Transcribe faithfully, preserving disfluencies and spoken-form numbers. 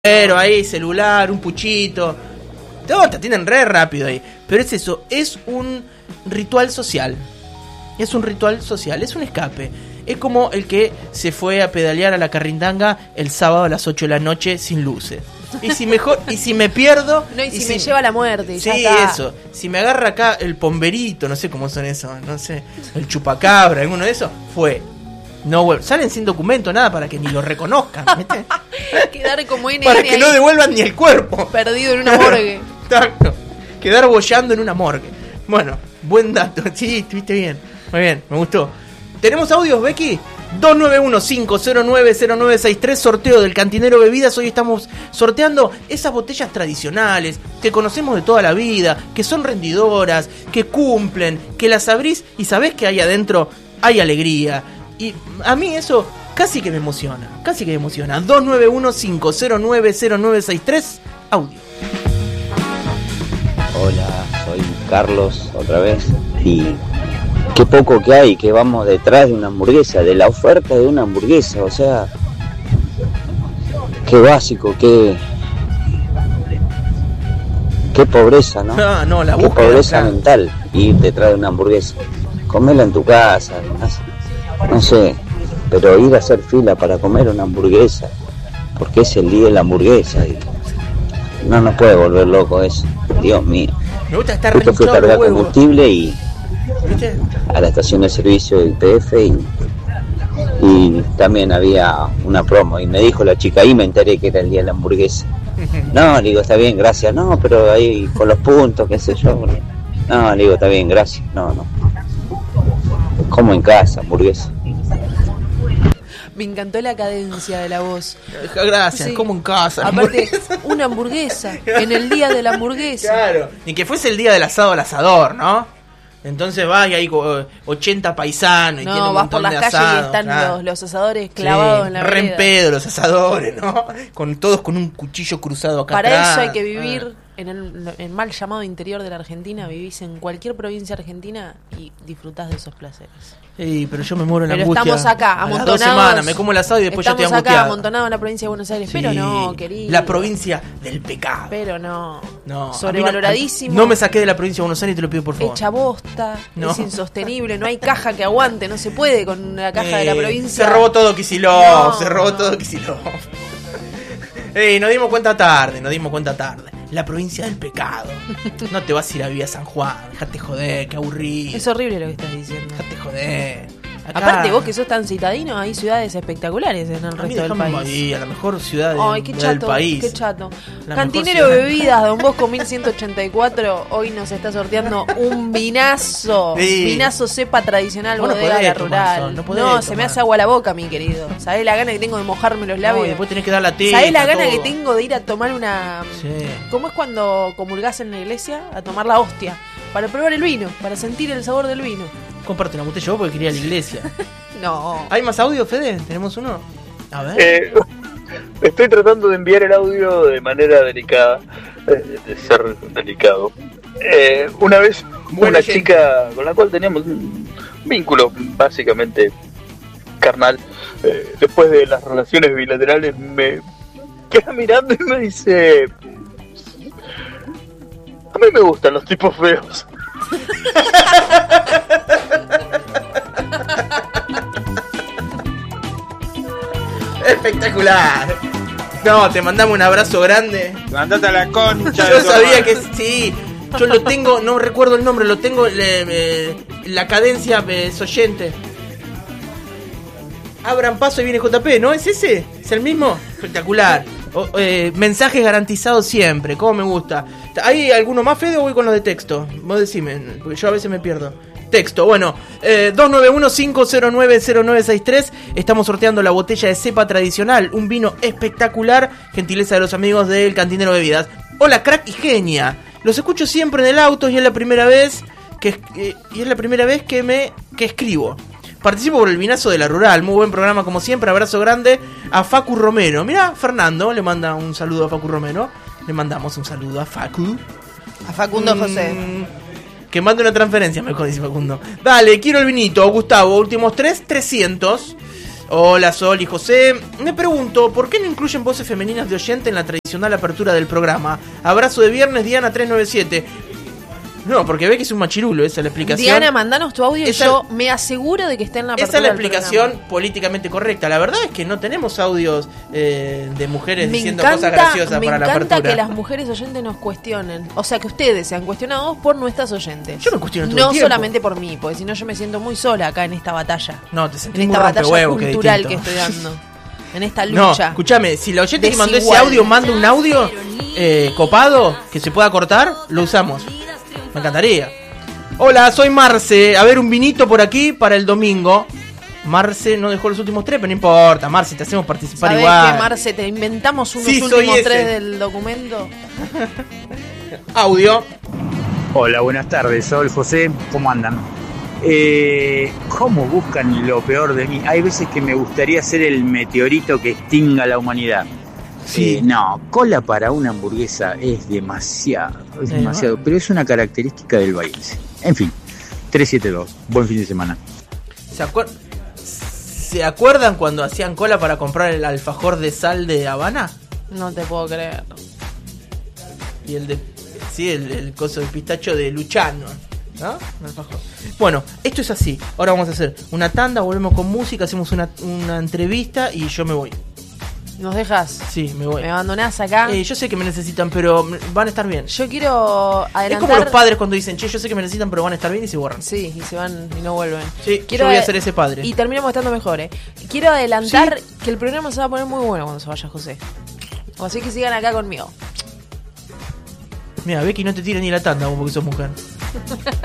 Pero ahí, celular, un puchito. Todo te atienden re rápido ahí. Pero es eso, es un ritual social. Es un ritual social, es un escape. Es como el que se fue a pedalear a la Carrindanga el sábado a las ocho de la noche sin luces. Y si mejor, y si me pierdo. No, y, y si, si me si, lleva la muerte. Sí, ya está. Eso. Si me agarra acá el pomberito, no sé cómo son esos, no sé, el chupacabra, alguno de esos, fue. No vuelven. Salen sin documento, nada, para que ni lo reconozcan. ¿Viste? Quedar como N N para que no devuelvan ni el cuerpo. Perdido en una morgue. Exacto. Quedar bollando en una morgue. Bueno, buen dato. Sí, estuviste bien. Muy bien, me gustó. ¿Tenemos audios, Becky? dos nueve uno cinco cero nueve cero nueve seis tres, sorteo del Cantinero Bebidas. Hoy estamos sorteando esas botellas tradicionales que conocemos de toda la vida, que son rendidoras, que cumplen, que las abrís y sabés que ahí adentro hay alegría. Y a mí eso casi que me emociona, casi que me emociona. dos nueve uno cinco cero nueve cero nueve seis tres, audio. Hola, soy Carlos otra vez. Y qué poco que hay, que vamos detrás de una hamburguesa, de la oferta de una hamburguesa, o sea, qué básico, qué qué pobreza, ¿no? No, no, la qué búsqueda, pobreza claro. mental, ir detrás de una hamburguesa. Comela en tu casa, no sé, pero ir a hacer fila para comer una hamburguesa, porque es el día de la hamburguesa y no nos puede volver loco eso, Dios mío. Me gusta estar Justo fui a rehinchado cargar los huevos. combustible y ¿Viste? a la estación de servicio del P F y, y también había una promo y me dijo la chica, ahí me enteré que era el día de la hamburguesa. No, le digo, está bien, gracias. No, pero ahí con los puntos, qué sé yo. No, le digo, está bien, gracias. No, no. Como en casa, hamburguesa. Me encantó la cadencia de la voz. Gracias, Sí. como en casa. Aparte, hamburguesa. una hamburguesa. En el día de la hamburguesa. Claro, ni que fuese el día del asado al asador, ¿no? Entonces vas y hay co- ochenta paisanos y tiene No, un vas montón por las de calles asado. y están claro. los, los asadores clavados Sí, en la re en vereda. pedo los asadores, ¿no? Con todos con un cuchillo cruzado acá Para atrás. eso hay que vivir en el, en mal llamado interior de la Argentina. Vivís en cualquier provincia argentina y disfrutás de esos placeres. Sí, pero yo me muero en la Pero angustia. estamos acá, A las amontonados. dos semanas me como el asado y después ya estoy Estamos acá angustiado. amontonados en la provincia de Buenos Aires. Sí, Pero no, querido. La provincia del pecado. Pero no. No, Sobrevaloradísimo. a mí No, no me saqué de la provincia de Buenos Aires y te lo pido por favor. Hecha bosta. No. Es insostenible. No hay caja que aguante. No se puede con la caja de la Eh, provincia. Se robó todo Kicillof, No, se robó no. todo Kicillof. Ey, nos dimos cuenta tarde, nos dimos cuenta tarde. La provincia del pecado. No te vas a ir a vivir a San Juan, dejate joder, qué aburrido. Es horrible lo que estás diciendo. Dejate joder. Acá- Aparte, vos que sos tan citadino, hay ciudades espectaculares en el a mí resto del dejame país. ahí, a la mejor ciudad de- Ay, qué del chato, país. qué chato. La Cantinero mejor ciudad. Bebidas, Don Bosco mil ciento ochenta y cuatro, hoy nos está sorteando un vinazo. Sí. Vinazo cepa tradicional, Vos no bodega podés la tomar, rural. Son, no No, podés se me tomar. hace agua la boca, mi querido. ¿Sabés la gana que tengo de mojarme los labios? No, y después tenés que dar la teta. ¿Sabés la gana todo. que tengo de ir a tomar una... Sí. ¿Cómo es cuando comulgás en la iglesia? A tomar la hostia. Para probar el vino, para sentir el sabor del vino. Comparte una botella vos porque quería ir a la iglesia. No. ¿Hay más audio, Fede? ¿Tenemos uno? A ver. Eh, estoy tratando de enviar el audio de manera delicada, eh, de ser delicado. Eh, una vez Buena una gente. chica con la cual teníamos un vínculo básicamente carnal, eh, después de las relaciones bilaterales me queda mirando y me dice: a mí me gustan los tipos feos. Espectacular. No, te mandamos un abrazo grande. Mandate a la concha. Yo de tu sabía hermano. que sí. Yo lo tengo, no recuerdo el nombre, lo tengo le- eh, la cadencia eh, es oyente. Abran paso y viene J P, ¿no? ¿Es ese? ¿Es el mismo? Espectacular. O- eh, mensajes garantizados siempre, como me gusta. ¿Hay alguno más, Fede, o voy con los de texto? Vos decime, porque yo a veces me pierdo. Texto, bueno, eh, dos nueve uno cinco cero nueve cero nueve seis tres. Estamos sorteando la botella de cepa tradicional, un vino espectacular, gentileza de los amigos del Cantinero Bebidas. Hola, crack y genia. Los escucho siempre en el auto y es la primera vez que eh, y es la primera vez que me que escribo. Participo por el vinazo de la rural, muy buen programa como siempre, abrazo grande a Facu Romero. Mirá, Fernando le manda un saludo a Facu Romero. Le mandamos un saludo a Facu. A Facundo Mm, José. Que mande una transferencia, mejor dice Facundo. Dale, quiero el vinito, Gustavo. Últimos tres, trescientos. Hola Sol y José, me pregunto, ¿por qué no incluyen voces femeninas de oyente en la tradicional apertura del programa? Abrazo de viernes, Diana tres nueve siete. No, porque ve que es un machirulo, esa es la explicación. Diana, mandanos tu audio esa, y yo me aseguro de que esté en la apertura. Esa es la explicación políticamente correcta. La verdad es que no tenemos audios eh, de mujeres me diciendo encanta, cosas graciosas para la apertura. Me encanta que las mujeres oyentes nos cuestionen. O sea, que ustedes sean cuestionados por nuestras oyentes. Yo me cuestiono todo No el tiempo. solamente por mí, porque si no yo me siento muy sola acá en esta batalla. No, te sentís en muy esta batalla rompehuevos, cultural que, que estoy dando. En esta No, lucha. escúchame, si la oyente que mandó ese desigual. audio manda un audio eh, copado que se pueda cortar, lo usamos. Me encantaría. Hola, soy Marce. A ver, un vinito por aquí para el domingo. Marce no dejó los últimos tres, pero no importa. Marce, te hacemos participar ¿Sabés igual. que, Marce, te inventamos unos Sí, soy últimos ese. tres del documento? Audio. Hola, buenas tardes. Soy José. ¿Cómo andan? Eh, ¿Cómo buscan lo peor de mí? Hay veces que me gustaría ser el meteorito que extinga la humanidad. Sí. Eh, no, cola para una hamburguesa es demasiado, es Eh, demasiado, ¿no? pero es una característica del país. En fin, trescientos setenta y dos. Buen fin de semana. ¿Se, acuer- ¿Se acuerdan cuando hacían cola para comprar el alfajor de sal de Habana? No te puedo creer. Y el de... Sí, el, el coso de pistacho de Luchano, ¿no? Un alfajor. Bueno, esto es así. Ahora vamos a hacer una tanda, volvemos con música, hacemos una, una entrevista y yo me voy. ¿Nos dejas? Sí, me voy. ¿Me abandonás acá? Eh, yo sé que me necesitan, pero van a estar bien. Yo quiero adelantar... Es como los padres cuando dicen, che, yo sé que me necesitan, pero van a estar bien y se borran. Sí, y se van y no vuelven. Sí, Quiero yo voy a ade- ser ese padre. Y terminamos estando mejor, ¿eh? Quiero adelantar que el programa se va a poner muy bueno cuando se vaya José. Así que sigan acá conmigo. Mira, Becky no te tira ni la tanda vos porque sos mujer.